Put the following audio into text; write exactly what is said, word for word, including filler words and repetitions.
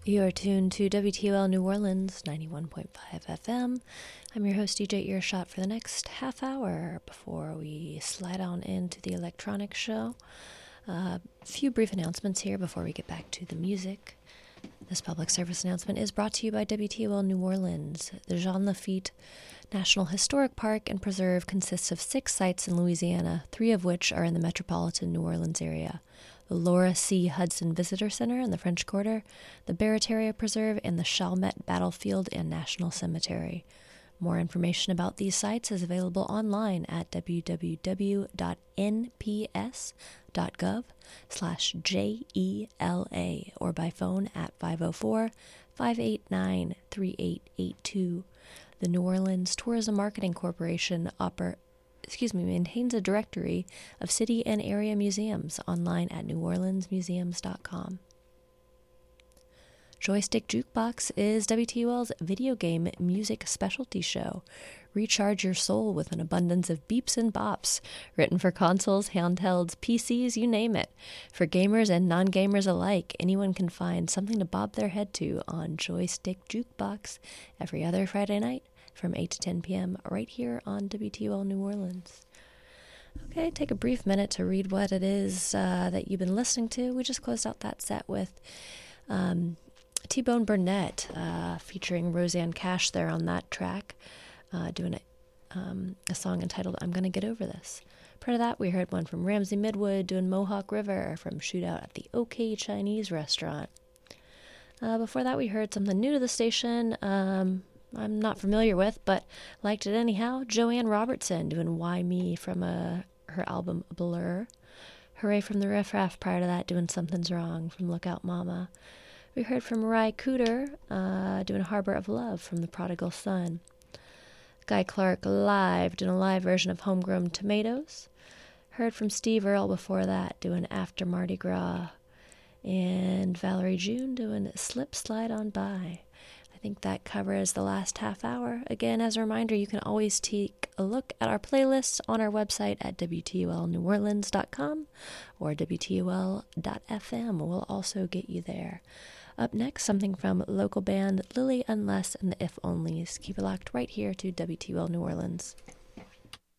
You are tuned to W T O L New Orleans, ninety-one point five F M. I'm your host, D J Earshot, for the next half hour before we slide on into the electronic show. A uh, few brief announcements here before we get back to the music. This public service announcement is brought to you by W T O L New Orleans. The Jean Lafitte National Historic Park and Preserve consists of six sites in Louisiana, three of which are in the metropolitan New Orleans area. The Laura C. Hudson Visitor Center in the French Quarter, the Barataria Preserve, and the Chalmette Battlefield and National Cemetery. More information about these sites is available online at w w w dot n p s dot gov slash J E L A or by phone at five oh four, five eight nine, three eight eight two. The New Orleans Tourism Marketing Corporation oper- excuse me, maintains a directory of city and area museums online at new orleans museums dot com. Joystick Jukebox is W T O L's video game music specialty show. Recharge your soul with an abundance of beeps and bops, written for consoles, handhelds, P Cs, you name it. For gamers and non-gamers alike, anyone can find something to bob their head to on Joystick Jukebox every other Friday night from eight to ten p.m. right here on W T O L New Orleans. Okay, take a brief minute to read what it is uh, that you've been listening to. We just closed out that set with um, T-Bone Burnett uh, featuring Roseanne Cash there on that track, uh, doing a, um, a song entitled I'm Gonna Get Over This. Prior to that, we heard one from Ramsey Midwood doing Mohawk River from Shootout at the OK Chinese Restaurant. Uh, before that, we heard something new to the station, um, I'm not familiar with, but liked it anyhow. Joanne Robertson doing Why Me from uh, her album Blur. Hooray from the Riff Raff prior to that, doing Something's Wrong from Lookout Mama. We heard from Mariah Cooter uh, doing Harbor of Love from The Prodigal Son. Guy Clark live doing a live version of Homegrown Tomatoes. Heard from Steve Earle before that doing After Mardi Gras. And Valerie June doing Slip Slide On By. I think that covers the last half hour. Again, as a reminder, you can always take a look at our playlists on our website at w t o l new orleans dot com or w t o l dot f m. We'll also get you there. Up next, something from local band Lily Unless and the If Onlys. Keep it locked right here to W T O L New Orleans.